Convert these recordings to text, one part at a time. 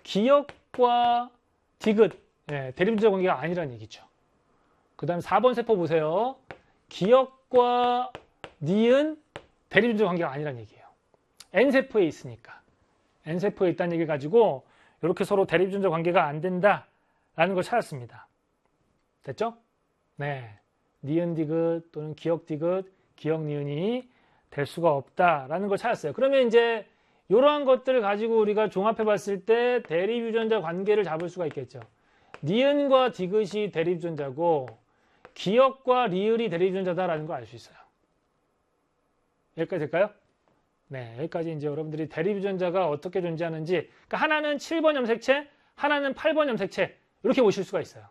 기역과 디귿, 대립준자 관계가 아니라는 얘기죠. 그 다음 4번 세포 보세요. 기역과 니은 대립준자 관계가 아니라는 얘기예요. N세포에 있으니까. N세포에 있다는 얘기를 가지고 이렇게 서로 대립준자 관계가 안 된다라는 걸 찾았습니다. 됐죠? 네. 니은 디귿 또는 기역 디귿, 기역 니은이 될 수가 없다라는 걸 찾았어요. 그러면 이제 이러한 것들을 가지고 우리가 종합해 봤을 때 대립유전자 관계를 잡을 수가 있겠죠. 니은과 디귿이 대립유전자고 기역과 리을이 대립유전자다라는 걸 알 수 있어요. 여기까지 될까요? 네, 여기까지 이제 여러분들이 대립유전자가 어떻게 존재하는지, 그러니까 하나는 7번 염색체, 하나는 8번 염색체 이렇게 보실 수가 있어요.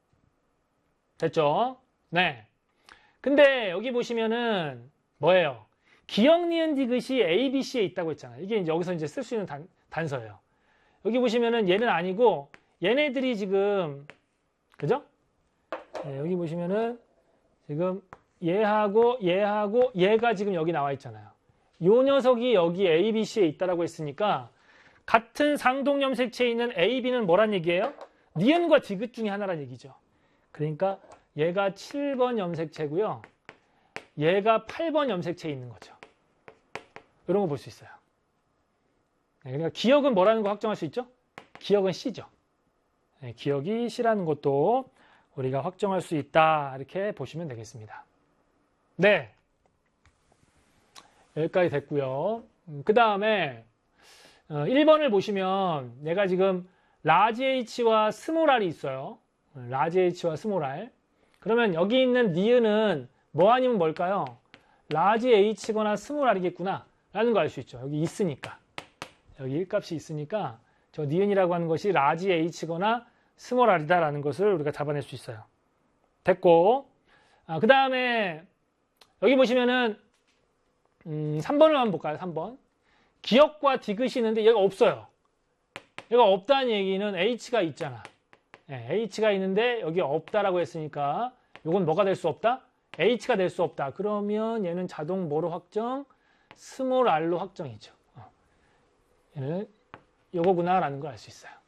됐죠? 네. 근데 여기 보시면은 뭐예요? 기역, 니은, 디귿이 A, B, C에 있다고 했잖아요. 이게 이제 여기서 이제 쓸 수 있는 단서예요. 여기 보시면은 얘는 아니고 얘네들이 지금, 그죠? 네, 여기 보시면은 지금 얘하고 얘가 지금 여기 나와 있잖아요. 요 녀석이 여기 A, B, C에 있다라고 했으니까 같은 상동 염색체에 있는 A, B는 뭐란 얘기예요? 니은과 디귿 중에 하나란 얘기죠. 그러니까 얘가 7번 염색체고요. 얘가 8번 염색체에 있는 거죠. 이런 거 볼 수 있어요. 그러니까 기역은 뭐라는 거 확정할 수 있죠? 기역은 C죠. 기역이 C라는 것도 우리가 확정할 수 있다. 이렇게 보시면 되겠습니다. 네. 여기까지 됐고요. 그 다음에 1번을 보시면 내가 지금 라지 H와 스몰 R이 있어요. 라지 H와 스몰 R. 그러면 여기 있는 니은은 뭐 아니면 뭘까요? 라지 H거나 스몰 R이겠구나 라는 거 알 수 있죠. 여기 있으니까. 여기 1값이 있으니까 저 니은이라고 하는 것이 라지 H거나 스몰 R이다 라는 것을 우리가 잡아낼 수 있어요. 됐고, 그 다음에 여기 보시면은 3번을 한번 볼까요? 3번. 기역과 디귿이 있는데 얘가 없어요. 얘가 없다는 얘기는 H가 있잖아. H가 있는데 여기 없다라고 했으니까 이건 뭐가 될 수 없다? H가 될 수 없다. 그러면 얘는 자동 뭐로 확정? 스몰 R로 확정이죠. 얘는 요거구나 라는 걸 알 수 있어요.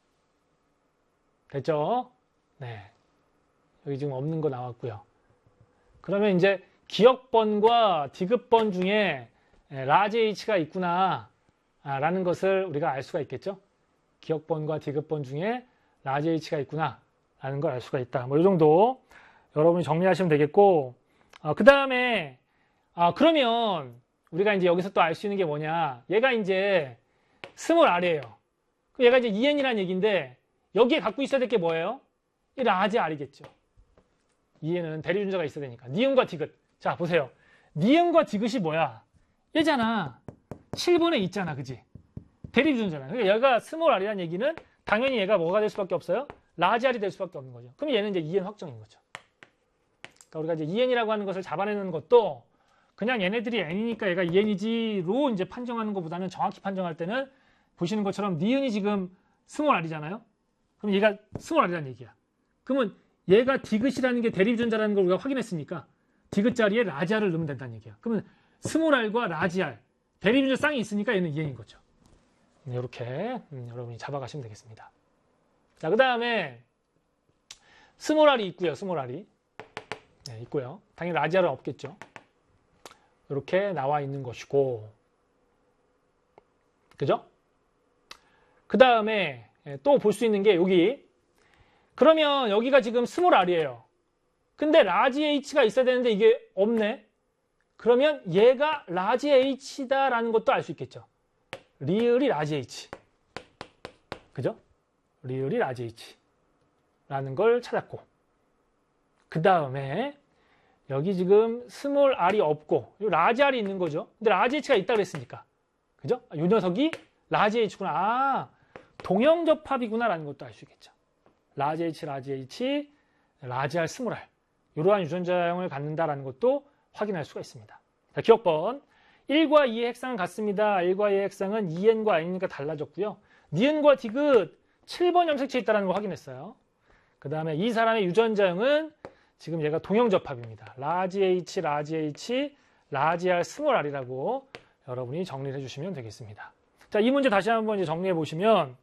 됐죠? 네. 여기 지금 없는 거 나왔고요. 그러면 이제 기역번과 디귿번 중에 라지 H가 있구나 라는 것을 우리가 알 수가 있겠죠. 기역번과 디귿번 중에 라지 H가 있구나 라는 걸 알 수가 있다. 뭐 이 정도 여러분이 정리하시면 되겠고, 그 다음에 그러면 우리가 이제 여기서 또 알 수 있는 게 뭐냐, 얘가 이제 스몰 R이에요. 얘가 이제 EN이라는 얘기인데 여기에 갖고 있어야 될 게 뭐예요? 이 라지 R이겠죠. EN은 대립유전자가 있어야 되니까. 니은과 디귿. 자, 보세요. 니은과 디귿이 뭐야? 얘잖아. 7번에 있잖아. 그지? 대립유전자잖아. 그러니까 얘가 스몰 R이라는 얘기는 당연히 얘가 뭐가 될 수밖에 없어요? 라지 R이 될 수밖에 없는 거죠. 그럼 얘는 이제 EN 확정인 거죠. 그러니까 우리가 이제 EN이라고 하는 것을 잡아내는 것도 그냥 얘네들이 N이니까 얘가 EN이지로 이제 판정하는 것보다는 정확히 판정할 때는 보시는 것처럼 니은이 지금 스몰 R이잖아요. 그럼 얘가 스몰 R이라는 얘기야. 그러면 얘가 디귿이라는 게 대립유전자라는 걸 우리가 확인했으니까 디귿 자리에 라지 R을 넣으면 된다는 얘기야. 그러면 스몰 R과 라지 R 대립유전자 쌍이 있으니까 얘는 EN인 거죠. 이렇게 여러분이 잡아가시면 되겠습니다. 자, 그 다음에 스몰 R이 있고요. 스몰 R이 있고요. 당연히 라지 R은 없겠죠. 이렇게 나와 있는 것이고, 그죠? 그 다음에 또 볼 수 있는 게 여기. 그러면 여기가 지금 스몰 R이에요. 근데 라지 H가 있어야 되는데 이게 없네. 그러면 얘가 라지 H다라는 것도 알 수 있겠죠. 리을이 라지 H. 그죠? 리을이 라지 H라는 걸 찾았고, 그 다음에 여기 지금 스몰 R이 없고 라지 R이 있는 거죠. 근데 라지 H가 있다고 했으니까, 그죠? 이 녀석이 라지 H구나. 동형접합이구나 라는 것도 알 수 있겠죠. 라지 H, 라지 R, 스몰 R 이러한 유전자형을 갖는다라는 것도 확인할 수가 있습니다. 자, 기억번 1과 2의 핵상은 같습니다. 1과 2의 핵상은 EN과 N이니까 달라졌고요. 니은과 디귿 7번 염색체에 있다는 걸 확인했어요. 그 다음에 이 사람의 유전자형은 지금 얘가 동형접합입니다. 라지 H, 라지 R, 스몰 R이라고 여러분이 정리를 해주시면 되겠습니다. 자, 이 문제 다시 한번 이제 정리해 보시면